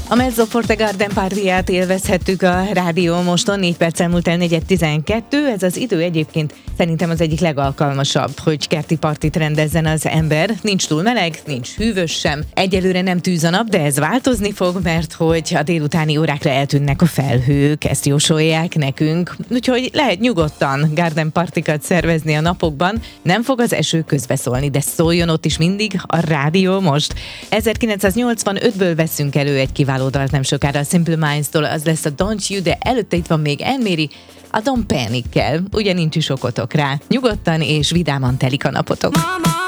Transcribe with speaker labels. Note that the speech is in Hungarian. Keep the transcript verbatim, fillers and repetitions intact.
Speaker 1: A Mezzoforte Garden Partyját élvezhettük a Rádió Moston, négy perc elmúlt el negyed tizenkettő. Ez az idő egyébként szerintem az egyik legalkalmasabb, hogy kerti partit rendezzen az ember. Nincs túl meleg, nincs hűvös sem. Egyelőre nem tűz a nap, de ez változni fog, mert hogy a délutáni órákra eltűnnek a felhők, ezt jósolják nekünk. Úgyhogy lehet nyugodtan garden partikat szervezni a napokban. Nem fog az eső közbeszólni, de szóljon ott is mindig a Rádió Most. ezerkilencszáznyolcvanötből veszünk elő egy kiváló dalt nem sokára a Simple Minds-tól, az lesz a Don't You, de előtte itt van még Anne Mary a Don't Panic-kel. Ugye nincs is okotok rá. Nyugodtan és vidáman telik a napotok. Mama.